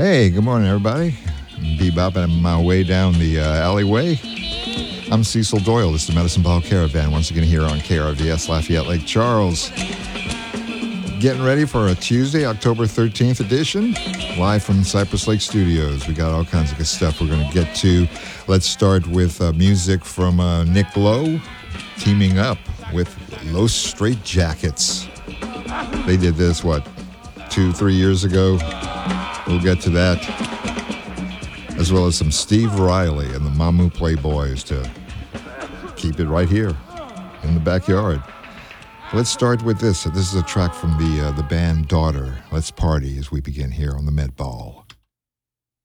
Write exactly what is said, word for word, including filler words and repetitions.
Hey, good morning, everybody. Bebopping my way down the uh, alleyway. I'm Cecil Doyle. This is the Medicine Ball Caravan, once again here on K R V S Lafayette Lake Charles. Getting ready for a Tuesday, October thirteenth edition, live from Cypress Lake Studios. We got all kinds of good stuff we're going to get to. Let's start with uh, music from uh, Nick Lowe, teaming up with Los Straight Jackets. They did this, what, two, three years ago? We'll get to that, as well as some Steve Riley and the Mamu Playboys to keep it right here in the backyard. Let's start with this. This is a track from the uh, the band Daughter. Let's party as we begin here on the Med Ball.